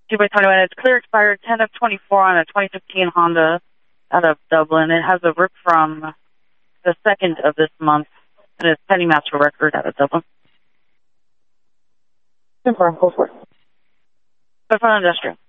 2x21. It's clear expired 10 of 24 on a 2015 Honda out of Dublin. It has a RIP from the 2nd of this month, and it's pending master record out of Dublin. 10-4, go for it. But from industrial.